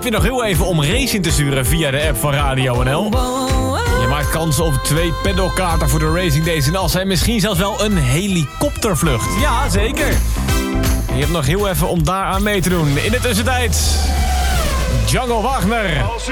heb je nog heel even om race in te sturen via de app van Radio NL. Je maakt kans op 2 paddelkaarten voor de Racing Days in Assen. En misschien zelfs wel een helikoptervlucht. Ja, zeker. Je hebt nog heel even om daaraan mee te doen. In de tussentijd, Django Wagner. Als u